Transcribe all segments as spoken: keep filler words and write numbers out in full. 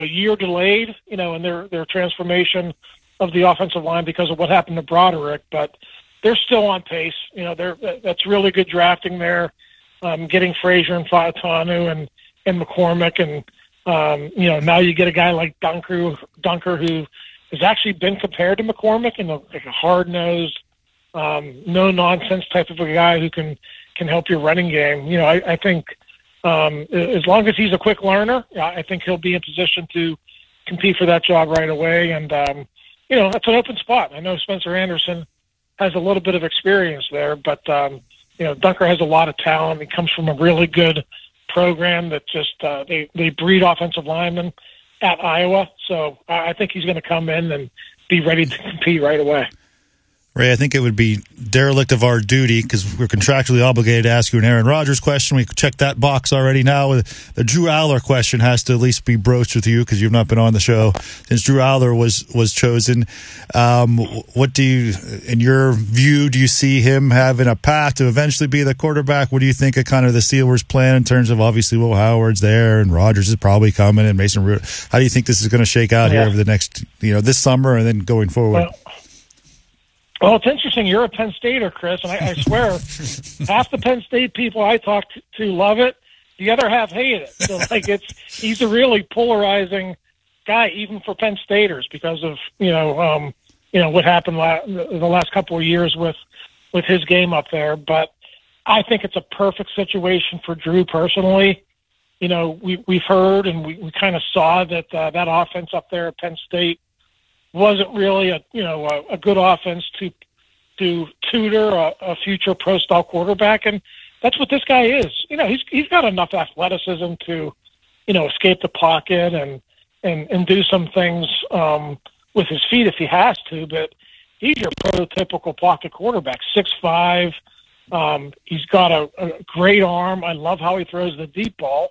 a year delayed, you know, in their, their transformation of the offensive line because of what happened to Broderick, but they're still on pace. You know, they're, that's really good drafting there, um, getting Frazier and Fautanu and, and McCormick. And, um, you know, now you get a guy like Dunker, Dunker who has actually been compared to McCormick and a, like a hard-nosed, um, no-nonsense type of a guy who can, can help your running game. You know, I, I think um, as long as he's a quick learner, I think he'll be in position to compete for that job right away. And, um, you know, that's an open spot. I know Spencer Anderson has a little bit of experience there, but, um, you know, Dunker has a lot of talent. He comes from a really good program that just uh, they, they breed offensive linemen at Iowa. So I think he's going to come in and be ready to compete right away. Ray, I think it would be derelict of our duty, because we're contractually obligated to ask you an Aaron Rodgers question. We checked that box already. Now the Drew Aller question has to at least be broached with you, because you've not been on the show since Drew Aller was was chosen. Um, what do you, in your view, do you see him having a path to eventually be the quarterback? What do you think of kind of the Steelers' plan in terms of, obviously, Will Howard's there and Rodgers is probably coming and Mason Rudolph? How do you think this is going to shake out yeah. here over the next, you know, this summer and then going forward? Well, Well, it's interesting. You're a Penn Stater, Chris, and I, I swear half the Penn State people I talk to, to love it. The other half hate it. So, like, it's he's a really polarizing guy, even for Penn Staters, because of you know um, you know what happened la- the last couple of years with with his game up there. But I think it's a perfect situation for Drew personally. You know, we we've heard and we, we kind of saw that uh, that offense up there at Penn State wasn't really a you know a, a good offense to to tutor a, a future pro style quarterback, and that's what this guy is. You know, he's he's got enough athleticism to you know escape the pocket and and and do some things um, with his feet if he has to. But he's your prototypical pocket quarterback, six five. Um, he's got a, a great arm. I love how he throws the deep ball.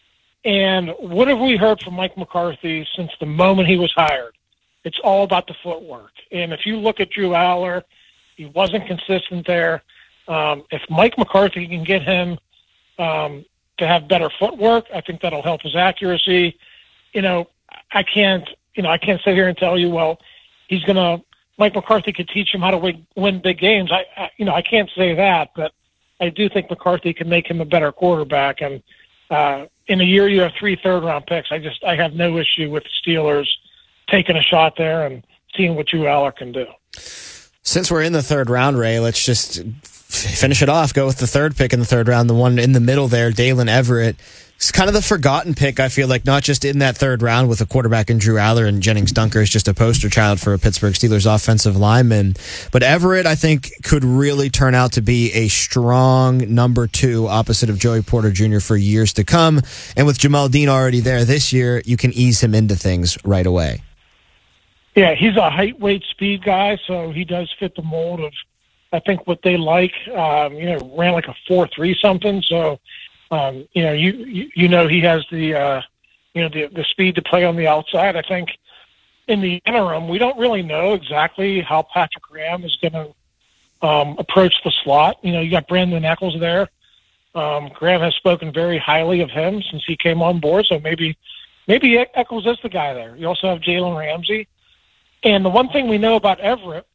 And what have we heard from Mike McCarthy since the moment he was hired? It's all about the footwork. And if you look at Drew Aller, he wasn't consistent there. Um, if Mike McCarthy can get him um, to have better footwork, I think that'll help his accuracy. You know, I can't, you know, I can't sit here and tell you, well, he's going to, Mike McCarthy could teach him how to win, win big games. I, I, you know, I can't say that, but I do think McCarthy can make him a better quarterback. And uh, in a year, you have three third round picks. I just, I have no issue with the Steelers taking a shot there and seeing what Drew Aller can do. Since we're in the third round, Ray, let's just finish it off. Go with the third pick in the third round, the one in the middle there, Dalen Everett. It's kind of the forgotten pick, I feel like, not just in that third round with a quarterback in Drew Aller and Jennings Dunker is just a poster child for a Pittsburgh Steelers offensive lineman. But Everett, I think, could really turn out to be a strong number two opposite of Joey Porter Junior for years to come. And with Jamal Dean already there this year, you can ease him into things right away. Yeah, he's a height, weight, speed guy, so he does fit the mold of, I think, what they like. Um, you know, ran like a four three something, so, um, you know, you, you you know he has the, uh, you know, the the speed to play on the outside. I think in the interim, we don't really know exactly how Patrick Graham is going to um, approach the slot. You know, you got Brandon Eccles there. Um, Graham has spoken very highly of him since he came on board, so maybe maybe Eccles is the guy there. You also have Jalen Ramsey. And the one thing we know about Everett,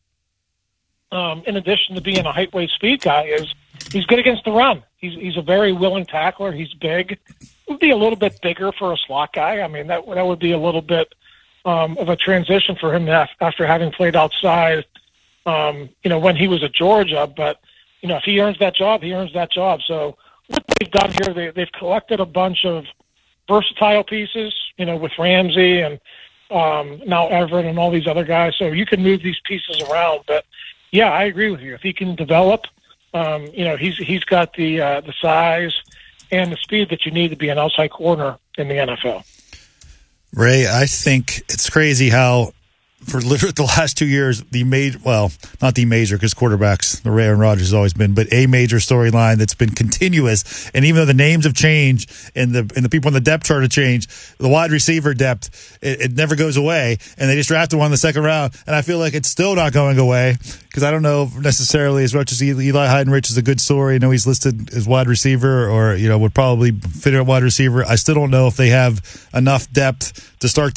um, in addition to being a height, weight, speed guy, is he's good against the run. He's he's a very willing tackler. He's big. Would be a little bit bigger for a slot guy. I mean, that that would be a little bit um, of a transition for him after having played outside, um, you know, when he was at Georgia. But, you know, if he earns that job, he earns that job. So what they've done here, they, they've collected a bunch of versatile pieces, you know, with Ramsey and Um, now Everett and all these other guys, so you can move these pieces around. But yeah, I agree with you. If he can develop, um, you know, he's he's got the uh, the size and the speed that you need to be an outside corner in the N F L. Ray, I think it's crazy how for literally the last two years, the major, well, not the major because quarterbacks, the Aaron Rodgers has always been, but a major storyline that's been continuous. And even though the names have changed and the and the people on the depth chart have changed, the wide receiver depth, it, it never goes away. And they just drafted one in the second round. And I feel like it's still not going away because I don't know necessarily as much as Eli Heidenreich is a good story. I know he's listed as wide receiver or, you know, would probably fit at wide receiver. I still don't know if they have enough depth to start